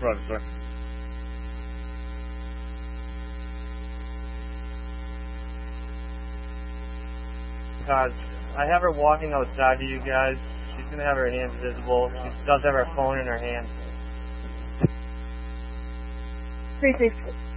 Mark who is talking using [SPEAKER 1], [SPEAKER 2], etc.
[SPEAKER 1] Roger, sir.
[SPEAKER 2] God, I have her walking outside to you guys. She's gonna have her hands visible. She does have her phone in her hand.
[SPEAKER 3] 360.